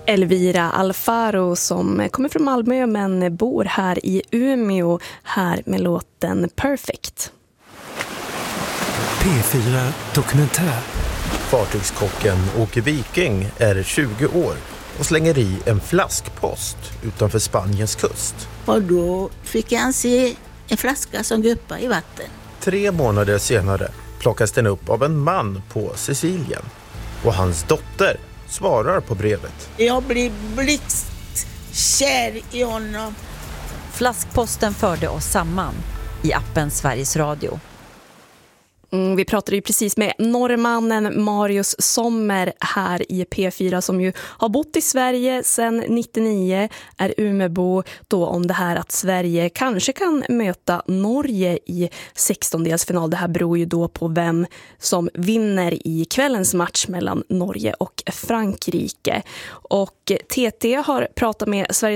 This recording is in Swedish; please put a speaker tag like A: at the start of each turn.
A: Elvira Alfaro som kommer från Malmö men bor här i Umeå, här med låten Perfect.
B: P4 Dokumentär.
C: Fartygskocken Åke Viking är 20 år och slänger i en flaskpost utanför Spaniens kust.
D: Och då fick han se en flaska som guppade i vatten.
C: 3 månader senare plockas den upp av en man på Sicilien. Och hans dotter svarar på brevet.
D: Jag blir blixtkär i honom.
E: Flaskposten förde oss samman i appen Sveriges Radio.
A: Vi pratade ju precis med norrmannen Marius Sommer här i P4 som ju har bott i Sverige sedan 99, är Umebo, då om det här att Sverige kanske kan möta Norge i 16-delsfinal. Det här beror ju då på vem som vinner i kvällens match mellan Norge och Frankrike. Och TT har pratat med Sveriges